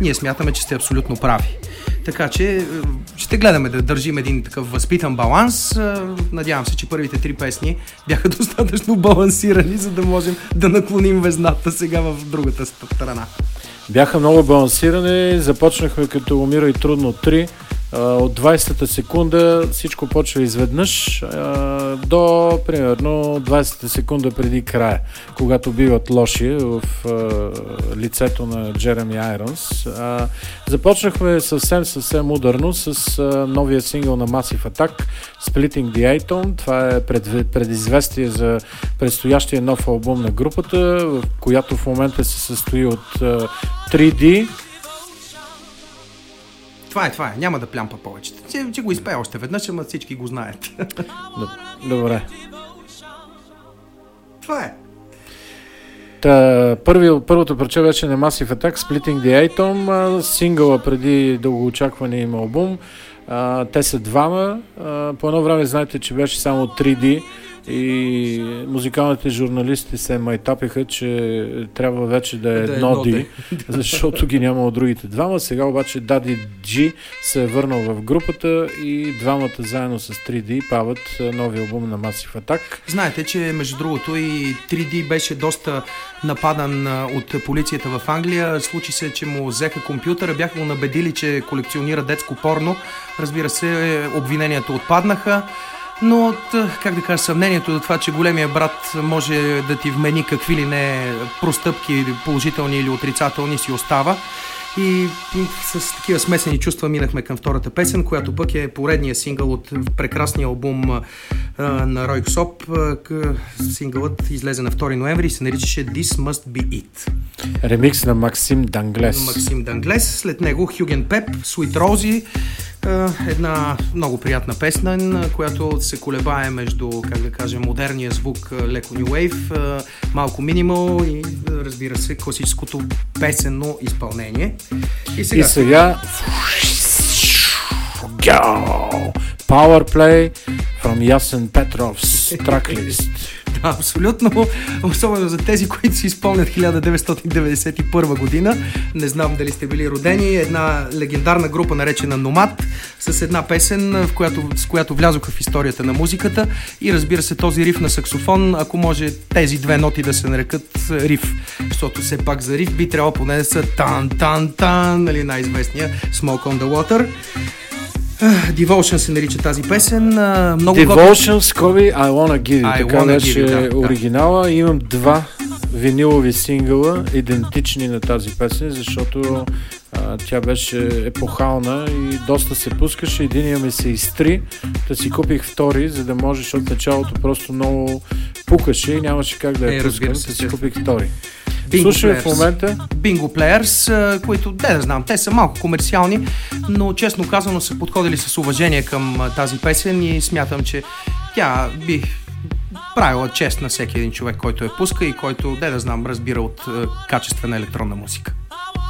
ние смятаме, че сте абсолютно прави. Така че ще гледаме да държим един такъв възпитан баланс. Надявам се, че първите 3 песни бяха достатъчно балансирани, за да можем да наклоним везната сега в другата страна. Бяха много балансирани. Започнахме като умира и трудно 3. От 20-та секунда всичко почва изведнъж до примерно 20-та секунда преди края, когато биват лоши в лицето на Джереми Айронс. Започнахме съвсем ударно с новия сингъл на Massive Attack, Splitting the Atom. Това е предизвестие за предстоящия нов албум на групата, в която в момента се състои от 3D. Това е. Няма да плямпа повече. Че го изпея още веднъж, ама всички го знаят. Добре. Това е. Първото парче беше на Massive Attack, Splitting the Atom, сингъла преди дългоочаквания им албум. Те са двама. По едно време знаете, че беше само 3D и музикалните журналисти се майтапиха, че трябва вече да е едно D, защото ги няма от другите двама. Сега обаче Daddy G се е върнал в групата и двамата заедно с 3D пават новия албум на Massive Attack. Знаете, че между другото и 3D беше доста нападан от полицията в Англия. Случи се, че му взеха компютъра, бяха го набедили, че колекционира детско порно. Разбира се, обвиненията отпаднаха. Но, как да кажа, съмнението за това, че големия брат може да ти вмени какви ли не простъпки, положителни или отрицателни, си остава. И с такива смесени чувства минахме към втората песен, която пък е поредния сингъл от прекрасния албум на Ройксоп. Сингълът излезе на 2 ноември и се наричаше This Must Be It. Ремикс на Максим Данглес. След него Хюген Пеп, Sweet Rosie. Една много приятна песна, която се колебае между, как да кажем, модерния звук, леко New Wave, малко минимал и, разбира се, класическото песенно изпълнение. И сега Powerplay from Ясен Петров's tracklist. Да, абсолютно. Особено за тези, които си изпълнят 1991 година. Не знам дали сте били родени. Една легендарна група, наречена Номад, с една песен, с която влязоха в историята на музиката. И разбира се, този риф на саксофон, ако може тези две ноти да се нарекат риф. Защото все пак за риф би трябвало поне да са тан-тан-тан, нали, най-известния Smoke on the Water. Devotion се нарича тази песен. Devotion, скоби, I Wanna Give You. Така беше оригинала. Имам 2 винилови сингъла, идентични на тази песен, защото тя беше епохална и доста се пускаше. Единия ми се изтри, да си купих втори, за да може, защото началото просто много пукаше и нямаше как да я пускам, да си купих втори. Слушай в момента Bingo Players, които, да знам, те са малко комерциални, но честно казано са подходили с уважение към тази песен и смятам, че тя би правила чест на всеки един човек, който я пуска и който, да знам, разбира от качествена електронна музика.